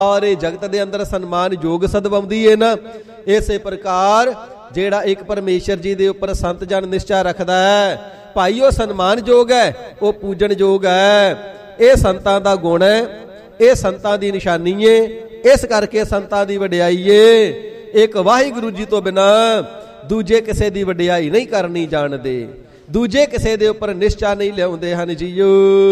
ਸਾਰੇ ਜਗਤ ਦੇ ਅੰਦਰ ਸਨਮਾਨ ਯੋਗ ਸਦਵਾਉਂਦੀ ਹੈ ਨਾ। ਇਸੇ ਪ੍ਰਕਾਰ ਜਿਹੜਾ ਇੱਕ ਪਰਮੇਸ਼ਰ ਜੀ ਦੇ ਉੱਪਰ ਸੰਤ ਜਨ ਨਿਸ਼ਚਾ ਰੱਖਦਾ ਹੈ ਭਾਈ, ਉਹ ਸਨਮਾਨ ਯੋਗ ਹੈ, ਉਹ ਪੂਜਣ ਯੋਗ ਹੈ। ਇਹ ਸੰਤਾਂ ਦਾ ਗੁਣ ਹੈ, ਇਹ ਸੰਤਾਂ ਦੀ ਨਿਸ਼ਾਨੀ ਏ। ਇਸ ਕਰਕੇ ਸੰਤਾਂ ਦੀ ਵਡਿਆਈ ਏ। ਇੱਕ ਵਾਹਿਗੁਰੂ ਜੀ ਤੋਂ ਬਿਨਾ ਦੂਜੇ ਕਿਸੇ ਦੀ ਵਡਿਆਈ ਨਹੀਂ ਕਰਨੀ ਜਾਣਦੇ, ਦੂਜੇ ਕਿਸੇ ਦੇ ਉੱਪਰ ਨਿਸ਼ਚਾ ਨਹੀਂ ਲਿਆਉਂਦੇ ਹਨ ਜੀਓ।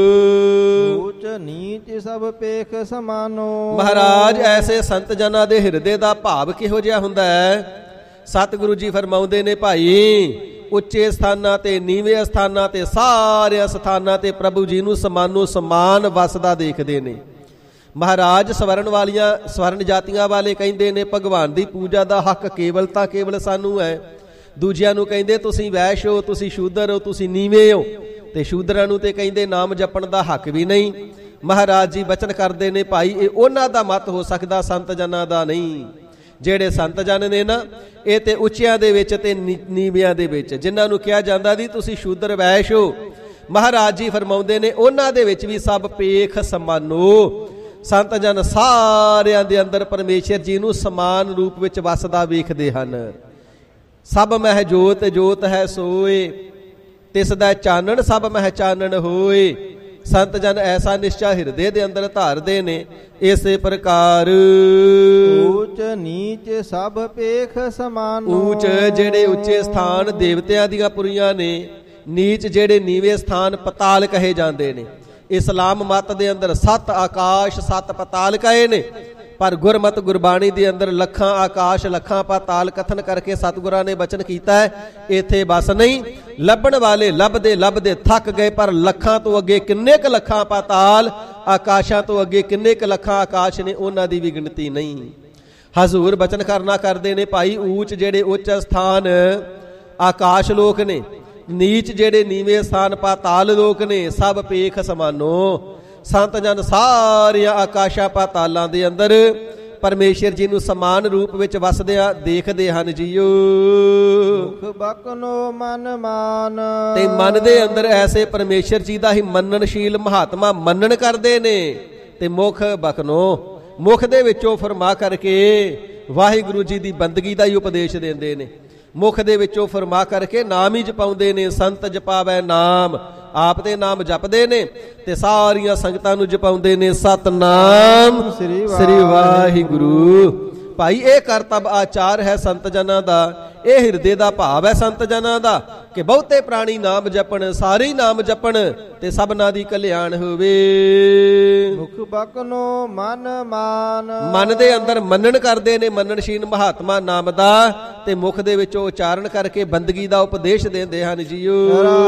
ਊਚ ਨੀਚ ਸਭ ਪੇਖ ਸਮਾਨੋ। ਮਹਾਰਾਜ ਐਸੇ ਸੰਤ ਜਨਾਂ ਦੇ ਹਿਰਦੇ ਦਾ ਭਾਵ ਕਿਹੋ ਜਿਹਾ ਹੁੰਦਾ ਹੈ? ਸਤਿਗੁਰੂ ਜੀ ਫਰਮਾਉਂਦੇ ਨੇ ਭਾਈ, ਉੱਚੇ ਸਥਾਨਾਂ ਤੇ ਨੀਵੇਂ ਸਥਾਨਾਂ ਤੇ ਸਾਰੇ ਸਥਾਨਾਂ ਤੇ ਪ੍ਰਭੂ ਜੀ ਨੂੰ ਸਮਾਨੋ ਸਮਾਨ ਵਸਦਾ ਦੇਖਦੇ ਨੇ। ਮਹਾਰਾਜ ਸਵਰਨ ਜਾਤੀਆਂ ਵਾਲੇ ਕਹਿੰਦੇ ਨੇ ਭਗਵਾਨ ਦੀ ਪੂਜਾ ਦਾ ਹੱਕ ਕੇਵਲ ਤਾਂ ਕੇਵਲ ਸਾਨੂੰ ਹੈ। ਦੂਜਿਆਂ ਨੂੰ ਕਹਿੰਦੇ ਤੁਸੀਂ ਵੈਸ਼ ਹੋ, ਤੁਸੀਂ ਸ਼ੂਦਰ ਹੋ, ਤੁਸੀਂ ਨੀਵੇਂ ਹੋ, ਤੇ ਸ਼ੂਦਰਾਂ ਨੂੰ ਤੇ ਕਹਿੰਦੇ ਨਾਮ ਜਪਣ ਦਾ ਹੱਕ ਵੀ ਨਹੀਂ। ਮਹਾਰਾਜ ਜੀ ਬਚਨ ਕਰਦੇ ਨੇ ਭਾਈ, ਇਹ ਉਹਨਾਂ ਦਾ ਮਤ ਹੋ ਸਕਦਾ, ਸੰਤ ਜਨਾਂ ਦਾ ਨਹੀਂ। ਜਿਹੜੇ ਸੰਤ ਜਨ ਨੇ ਨਾ, ਇਹ ਤੇ ਉੱਚਿਆਂ ਦੇ ਵਿੱਚ ਤੇ ਨੀਵਿਆਂ ਦੇ ਵਿੱਚ, ਜਿਨ੍ਹਾਂ ਨੂੰ ਕਿਹਾ ਜਾਂਦਾ ਦੀ ਤੁਸੀਂ ਸ਼ੂਦਰ ਵੈਸ਼ ਹੋ, ਮਹਾਰਾਜ ਜੀ ਫਰਮਾਉਂਦੇ ਨੇ ਉਹਨਾਂ ਦੇ ਵਿੱਚ ਵੀ ਸਭ ਪੇਖ ਸਮਾਨੋ। ਸੰਤ ਜਨ ਸਾਰਿਆਂ ਦੇ ਅੰਦਰ ਪਰਮੇਸ਼ਰ ਜੀ ਨੂੰ ਸਮਾਨ ਰੂਪ ਵਿੱਚ ਵਸਦਾ ਵੇਖਦੇ ਹਨ। ਸਭ ਮਹਿ ਜੋਤ ਜੋਤ ਹੈ ਸੋਏ, ਤਿਸ ਦਾ ਚਾਨਣ ਸਭ ਮਹਿ ਚਾਨਣ ਹੋਏ। ਸੰਤ ਜਨ ਐਸਾ ਨਿਸ਼ਚਾ ਹਿਰਦੇ ਦੇ ਅੰਦਰ ਧਾਰਦੇ ਨੇ। ਇਸੇ ਪ੍ਰਕਾਰ ਊਚ ਨੀਚ ਸਭ ਪੇਖ ਸਮਾਨੋ। ਊਚ ਜਿਹੜੇ ਉੱਚੇ ਸਥਾਨ ਦੇਵਤਿਆਂ ਦੀਆਂ ਪੁਰੀਆਂ ਨੇ, ਨੀਚ ਜਿਹੜੇ ਨੀਵੇਂ ਸਥਾਨ ਪਤਾਲ ਕਹੇ ਜਾਂਦੇ ਨੇ। ਇਸਲਾਮ ਮਤ ਦੇ ਅੰਦਰ 7 ਆਕਾਸ਼ 7 ਪਤਾਲ ਕਹੇ ਨੇ, ਪਰ ਗੁਰਮਤ ਗੁਰਬਾਣੀ ਦੇ ਅੰਦਰ ਲੱਖਾਂ ਆਕਾਸ਼ ਲੱਖਾਂ ਪਾਤਾਲ ਕਥਨ ਕਰਕੇ ਸਤਿਗੁਰਾਂ ਨੇ ਬਚਨ ਕੀਤਾ ਹੈ। ਇੱਥੇ ਬਸ ਨਹੀਂ, ਲੱਭਣ ਵਾਲੇ ਲੱਭਦੇ ਥੱਕ ਗਏ, ਪਰ ਲੱਖਾਂ ਤੋਂ ਅੱਗੇ ਕਿੰਨੇ ਕੁ ਲੱਖਾਂ ਪਾਤਾਲ, ਆਕਾਸ਼ਾਂ ਤੋਂ ਅੱਗੇ ਕਿੰਨੇ ਕੁ ਲੱਖਾਂ ਆਕਾਸ਼ ਨੇ, ਉਹਨਾਂ ਦੀ ਵੀ ਗਿਣਤੀ ਨਹੀਂ। ਹਜ਼ੂਰ ਬਚਨ ਕਰਨਾ ਕਰਦੇ ਨੇ ਭਾਈ, ਊਚ ਜਿਹੜੇ ਉੱਚ ਸਥਾਨ ਆਕਾਸ਼ ਲੋਕ ਨੇ, ਨੀਚ ਜਿਹੜੇ ਨੀਵੇਂ ਸਥਾਨ ਪਾਤਾਲ ਲੋਕ ਨੇ, ਸਭ ਪੇਖ ਸਮਾਨੋ। ਸੰਤ ਜਨ ਸਾਰਿਆਂ ਆਕਾਸ਼ਾਂ ਪਾਤਾਲਾਂ ਦੇ ਅੰਦਰ ਪਰਮੇਸ਼ਰ ਜੀ ਨੂੰ ਸਮਾਨ ਰੂਪ ਵਿੱਚ ਵਸਦਿਆਂ ਦੇਖਦੇ ਹਨ ਜੀਓ। ਮੁਖ ਬਕਨੋ ਮਨ ਮਾਨ। ਤੇ ਮਨ ਦੇ ਅੰਦਰ ਐਸੇ ਪਰਮੇਸ਼ਰ ਜੀ ਦਾ ਹੀ ਮੰਨਣਸ਼ੀਲ ਮਹਾਤਮਾ ਮੰਨਣ ਕਰਦੇ ਨੇ। ਤੇ ਮੁਖ ਬਕਨੋ, ਮੁਖ ਦੇ ਵਿੱਚੋਂ ਫਰਮਾ ਕਰਕੇ ਵਾਹਿਗੁਰੂ ਜੀ ਦੀ ਬੰਦਗੀ ਦਾ ਹੀ ਉਪਦੇਸ਼ ਦਿੰਦੇ ਨੇ। ਮੁਖ ਦੇ ਵਿੱਚੋਂ ਫਰਮਾ ਕਰਕੇ ਨਾਮ ਹੀ ਜਪਾਉਂਦੇ ਨੇ। ਸੰਤ ਜਪਾਵੈ ਨਾਮ, ਆਪ ਤੇ ਨਾਮ ਜਪਦੇ ਨੇ ਤੇ ਸਾਰੀਆਂ ਸੰਗਤਾਂ ਨੂੰ ਜਪਾਉਂਦੇ ਨੇ ਸਤਨਾਮ ਸ੍ਰੀ ਵਾਹਿਗੁਰੂ। ਭਾਈ ਇਹ ਕਰਤੱਵ ਆਚਾਰ ਹੈ ਸੰਤ ਜਨਾਂ ਦਾ, ਇਹ ਹਿਰਦੇ ਦਾ ਭਾਵ ਹੈ ਸੰਤ ਜਨਾਂ ਦਾ ਕਿ ਬਹੁਤੇ ਪ੍ਰਾਣੀ ਨਾਮ ਜਪਣ, ਸਾਰੇ ਹੀ ਨਾਮ ਜਪਣ ਤੇ ਸਭਨਾਂ ਦੀ ਕਲਿਆਣ ਹੋਵੇ। ਮੁਖ ਬਕਨੋ ਮਨ ਮਾਨ। ਮਨ ਦੇ ਅੰਦਰ ਮੰਨਣ ਕਰਦੇ ਨੇ ਮੰਨਣਸ਼ੀਲ ਮਹਾਤਮਾ ਨਾਮ ਦਾ, ਤੇ ਮੁਖ ਦੇ ਵਿੱਚੋਂ ਉਚਾਰਨ ਕਰਕੇ ਬੰਦਗੀ ਦਾ ਉਪਦੇਸ਼ ਦਿੰਦੇ ਹਨ ਜੀਓ।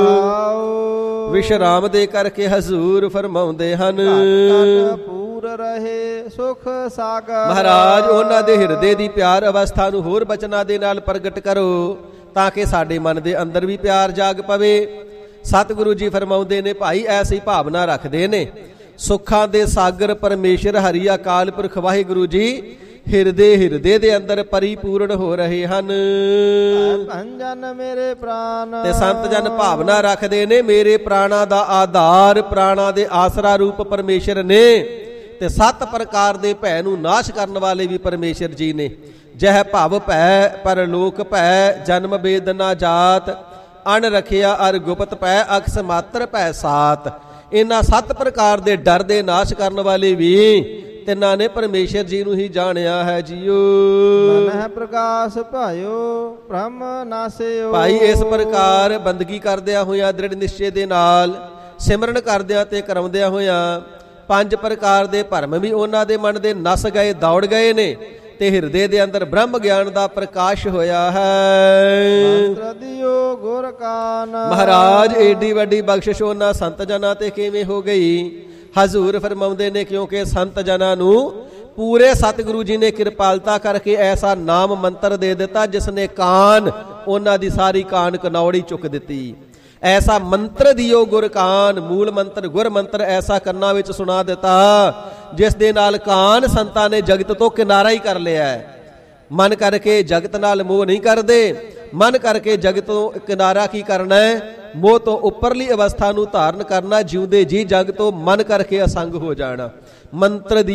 ਵਿਸ਼ਰਾਮ ਦੇ ਕਰਕੇ ਹਜ਼ੂਰ ਫਰਮਾਉਂਦੇ ਹਨ, ਪੂਰ ਰਹੇ ਸੁਖ ਸਾਗਰ। ਮਹਾਰਾਜ ਉਹਨਾਂ ਦੇ ਹਿਰਦੇ ਦੀ ਪਿਆਰ ਅਵਸਥਾ ਨੂੰ ਹੋਰ ਬਚਨਾਂ ਦੇ ਨਾਲ ਪ੍ਰਗਟ ਕਰੋ, ਤਾਂ ਕਿ ਸਾਡੇ ਮਨ ਦੇ ਅੰਦਰ ਵੀ ਪਿਆਰ ਜਾਗ ਪਵੇ। ਸਤਿਗੁਰੂ ਜੀ ਫਰਮਾਉਂਦੇ ਨੇ ਭਾਈ, ਐਸੀ ਭਾਵਨਾ ਰੱਖਦੇ ਨੇ ਸੁੱਖਾਂ ਦੇ ਸਾਗਰ ਪਰਮੇਸ਼ਰ ਹਰੀ ਅਕਾਲ ਪੁਰਖ ਵਾਹਿਗੁਰੂ ਜੀ ਹਿਰਦੇ ਦੇ ਅੰਦਰ ਪਰਿਪੂਰਨ ਹੋ ਰਹੇ ਹਨ। ਜਨ ਮੇਰੇ ਪ੍ਰਾਨ। ਤੇ ਸੰਤ ਜਨ ਭਾਵਨਾ ਰੱਖਦੇ ਨੇ ਮੇਰੇ ਪ੍ਰਾਣਾ ਦਾ ਆਧਾਰ, ਪ੍ਰਾਣਾ ਦੇ ਆਸਰਾ ਰੂਪ ਪਰਮੇਸ਼ਰ ਨੇ, ਤੇ 7 ਪ੍ਰਕਾਰ ਦੇ ਭੈ ਨੂੰ ਨਾਸ਼ ਕਰਨ ਵਾਲੇ ਵੀ ਪਰਮੇਸ਼ਰ ਜੀ ਨੇ। ਜਹ ਭਵ ਭੈ ਪਰਲੋਕ ਭੈ, ਜਨਮ ਬੇਦ ਨਾ ਜਾਤ, ਅਣ ਰਖਿਆ ਅਰ ਗੁਪਤ ਭੈ, ਅਕਸ ਮਾਤਰ ਭੈ ਸਾਤ। ਇਹਨਾਂ 7 ਪ੍ਰਕਾਰ ਦੇ ਡਰ ਦੇ ਨਾਸ਼ ਕਰਨ ਵਾਲੇ ਵੀ ਤਿੰਨਾਂ ਨੇ ਪਰਮੇਸ਼ਰ ਜੀ ਨੂੰ ਹੀ ਜਾਣਿਆ ਹੈ ਜੀਓ। ਮਨ ਹੈ ਪ੍ਰਕਾਸ਼ ਭਾਇਓ ਬ੍ਰਹਮ ਨਾਸਿਓ। ਭਾਈ ਇਸ ਪ੍ਰਕਾਰ ਬੰਦਗੀ ਕਰਦਿਆਂ ਹੋਇਆਂ ਦ੍ਰਿੜ ਨਿਸ਼ਚੇ ਦੇ ਨਾਲ ਸਿਮਰਨ ਕਰਦਿਆਂ ਤੇ ਕਰਾਉਂਦਿਆਂ ਹੋਇਆਂ 5 ਪ੍ਰਕਾਰ ਦੇ ਭਰਮ ਵੀ ਉਹਨਾਂ ਦੇ ਮਨ ਦੇ ਨਸ ਗਏ, ਦੌੜ ਗਏ ਨੇ, ਤੇ ਹਿਰਦੇ ਦੇ ਅੰਦਰ ਬ੍ਰਹਮ ਗਿਆਨ ਦਾ ਪ੍ਰਕਾਸ਼ ਹੋਇਆ ਹੈ। ਮਹਾਰਾਜ ਏਡੀ ਵੱਡੀ ਬਖਸ਼ਿਸ਼ ਉਹਨਾਂ ਸੰਤ ਜਨਾਂ ਤੇ ਕਿਵੇਂ ਹੋ ਗਈ? ਹਜ਼ੂਰ ਫਰਮਾਉਂਦੇ ਨੇ ਕਿਉਂਕਿ ਸੰਤ ਜਨਾਂ ਨੂੰ ਪੂਰੇ ਸਤਿਗੁਰੂ ਜੀ ਨੇ ਕਿਰਪਾਲਤਾ ਕਰਕੇ ਐਸਾ ਨਾਮ ਮੰਤਰ ਦੇ ਦਿੱਤਾ ਜਿਸ ਨੇ ਕਾਨ ਉਹਨਾਂ ਦੀ ਸਾਰੀ ਕਾਨ ਕਨੌੜੀ ਚੁੱਕ ਦਿੱਤੀ। ਐਸਾ ਮੰਤਰ ਦਿਓ ਗੁਰ ਕਾਨ, ਮੂਲ ਮੰਤਰ ਗੁਰ ਮੰਤਰ ਐਸਾ ਕੰਨਾਂ ਵਿੱਚ ਸੁਣਾ ਦਿੱਤਾ ਜਿਸ ਦੇ ਨਾਲ ਕਾਨ ਸੰਤਾਂ ਨੇ ਜਗਤ ਤੋਂ ਕਿਨਾਰਾ ਹੀ ਕਰ ਲਿਆ ਹੈ। ਮਨ ਕਰਕੇ ਜਗਤ ਨਾਲ ਮੋਹ ਨਹੀਂ ਕਰਦੇ, ਮਨ ਕਰਕੇ ਜਗਤ ਤੋਂ ਕਿਨਾਰਾ ਕੀ ਕਰਨਾ ਹੈ? ਮੋਹ ਤੋਂ ਉੱਪਰਲੀ ਅਵਸਥਾ ਨੂੰ ਧਾਰਨ ਕਰਨਾ, ਜਿਉਂਦੇ ਜੀ ਜਗ ਤੋਂ ਮਨ ਕਰਕੇ ਅਸੰਗ ਹੋ ਜਾਣਾ। ਮੰਤਰ ਦੀ